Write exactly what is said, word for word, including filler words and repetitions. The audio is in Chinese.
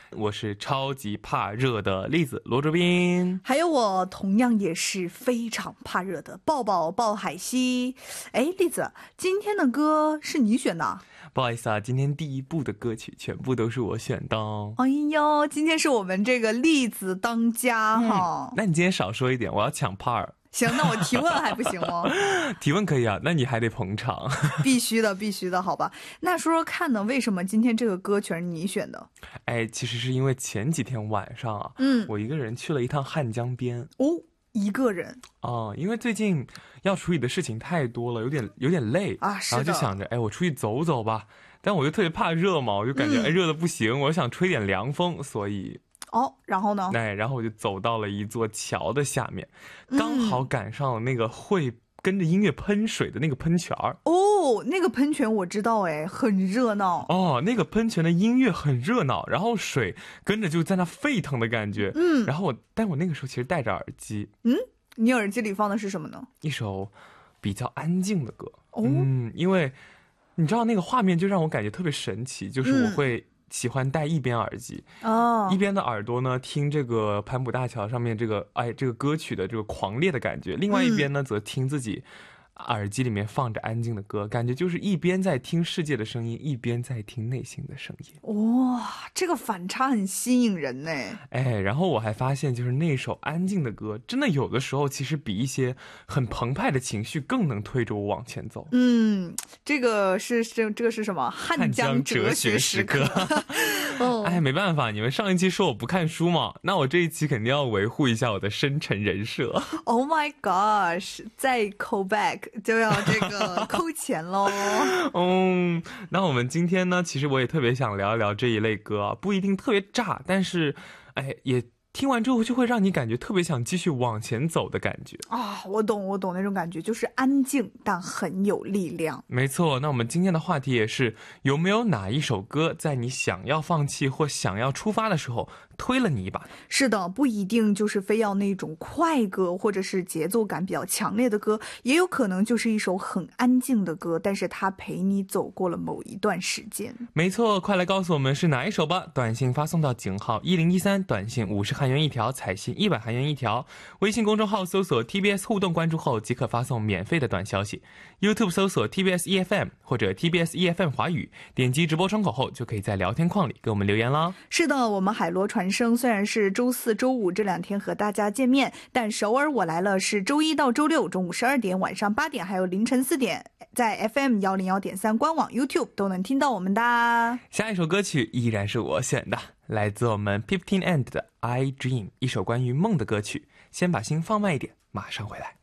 我是超级怕热的栗子罗卓斌， 还有我同样也是非常怕热的抱抱抱海西。哎，栗子，今天的歌是你选的？ 不好意思啊，今天第一部的歌曲全部都是我选的哦。 哎呦，今天是我们这个栗子当家哈、 嗯。那你今天少说一点，我要抢 part。 行，那我提问还不行吗？ 提问可以啊，那你还得捧场。 必须的，必须的，好吧。那说说看呢，为什么今天这个歌全是你选的？ 哎，其实是因为前几天晚上啊， 嗯， 我一个人去了一趟汉江边。 哦，一个人哦，因为最近要处理的事情太多了，有点有点累啊，是的。 然后就想着，哎，我出去走走吧。但我又特别怕热嘛，我就感觉、嗯、哎热的不行，我想吹点凉风，所以。 哦，然后呢？ 哎，然后我就走到了一座桥的下面，刚好赶上了那个会跟着音乐喷水的那个喷泉儿。 哦，那个喷泉我知道，哎，很热闹。 哦，那个喷泉的音乐很热闹，然后水跟着就在那沸腾的感觉。 嗯， 然后我，但我那个时候其实戴着耳机。 嗯，你耳机里放的是什么呢？ 一首比较安静的歌。 哦， 嗯，因为你知道那个画面就让我感觉特别神奇，就是我会、嗯。喜欢戴一边耳机哦， 一边的耳朵呢听这个盘浦大桥上面这个哎这个歌曲的这个狂烈的感觉，另外一边呢、嗯、则听自己耳机里面放着安静的歌，感觉就是一边在听世界的声音，一边在听内心的声音。 哇，这个反差很吸引人呢。 哎，然后我还发现就是那首安静的歌真的有的时候其实比一些很澎湃的情绪更能推着我往前走。 嗯，这个是这这个是什么？汉江哲学时刻。 哦，哎，没办法，你们上一期说我不看书嘛，那我这一期肯定要维护一下我的深沉人设。 Oh my gosh， 再 call back 就要这个扣钱喽。 嗯，那我们今天呢，其实我也特别想聊一聊这一类歌啊，不一定特别炸，但是，哎，也听完之后就会让你感觉特别想继续往前走的感觉啊！我懂，我懂那种感觉，就是安静但很有力量。 没错，那我们今天的话题也是，有没有哪一首歌在你想要放弃或想要出发的时候推了你一把？ 是的，不一定就是非要那种快歌或者是节奏感比较强烈的歌，也有可能就是一首很安静的歌，但是它陪你走过了某一段时间。 没错，快来告诉我们是哪一首吧！短信发送到井号一零一三，短信五十韩元一条，彩信一百韩元一条。微信公众号搜索 T B S 互动关注后即可发送免费的短消息。YouTube 搜索 T B S E F M 或者 T B S E F M 华语，点击直播窗口后就可以在聊天框里给我们留言啦。 是的，我们海螺传声虽然是周四周五这两天和大家见面，但首尔我来了是周一到周六中午十二点、晚上八点还有凌晨四点，在 F M 一零一点三 官网 YouTube 都能听到我们的。 下一首歌曲依然是我选的，来自我们 Fifteen and 的 I Dream， 一首关于梦的歌曲。先把心放慢一点，马上回来。